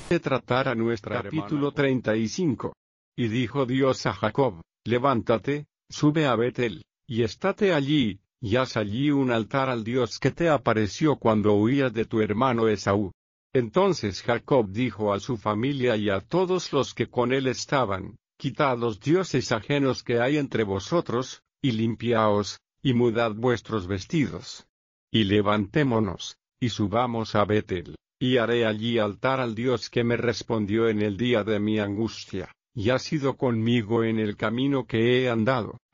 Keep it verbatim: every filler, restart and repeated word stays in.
de tratar a nuestra Capítulo treinta y cinco. Y dijo Dios a Jacob: levántate, sube a Betel, y estate allí, y haz allí un altar al Dios que te apareció cuando huías de tu hermano Esaú. Entonces Jacob dijo a su familia y a todos los que con él estaban: quitad los dioses ajenos que hay entre vosotros, y limpiaos, y mudad vuestros vestidos. Y levantémonos, y subamos a Betel, y haré allí altar al Dios que me respondió en el día de mi angustia, y ha sido conmigo en el camino que he andado.